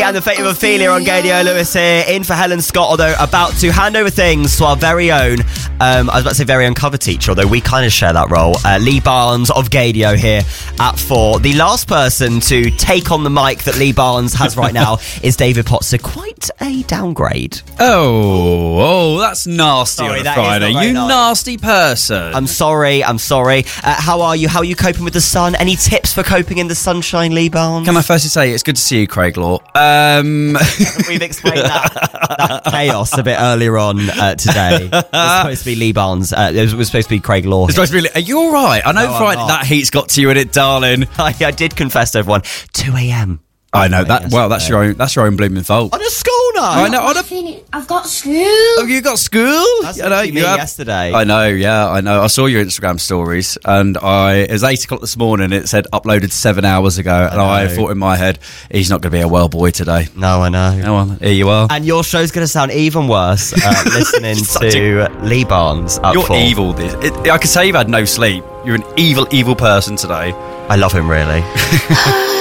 Lee and the Fate of Ophelia on Gadio. Lewis here, in for Helen Scott, although about to hand over things to our very own, I was about to say very own cover teacher, although we kind of share that role. Lee Barnes of Gadio here at 4. The last person to take on the mic that Lee Barnes has right now is David Potts. Quite a downgrade. Oh, that's nasty on a Friday. You nasty person. I'm sorry. How are you? How are you coping with the sun? Any tips for coping in the sunshine, Lee Barnes? Can I firstly say it's good to see you, Craig Law. We've explained that chaos a bit earlier on today. It was supposed to be Lee Barnes. It was supposed to be Craig Law. It's supposed to be. Are you all right? I know Friday that heat's got to you in it, darling. I did confess to everyone. 2 a.m. I know that. Well, that's your own blooming fault. On a school night. I know. I've got school. Oh, you got school? That's me yesterday. I know. Yeah, I know. I saw your Instagram stories, and it was 8 o'clock this morning. It said uploaded 7 hours ago, and I thought in my head, he's not going to be a well boy today. No, I know. Oh, well, here you are. And your show's going to sound even worse listening to Lee Barnes. You're evil. I could say you've had no sleep. You're an evil, evil person today. I love him, really.